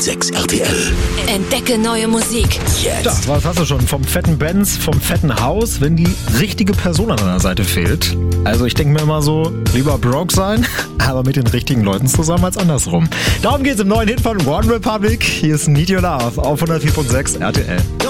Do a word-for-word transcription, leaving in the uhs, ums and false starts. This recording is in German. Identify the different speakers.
Speaker 1: sechs R T L.
Speaker 2: Entdecke neue Musik.
Speaker 1: Jetzt.
Speaker 3: Ja, was hast du schon? Vom fetten Benz, vom fetten Haus, wenn die richtige Person an deiner Seite fehlt. Also ich denke mir immer so, lieber broke sein, aber mit den richtigen Leuten zusammen als andersrum. Darum geht's im neuen Hit von One Republic. Hier ist Need Your Love auf hundertvier Komma sechs R T L.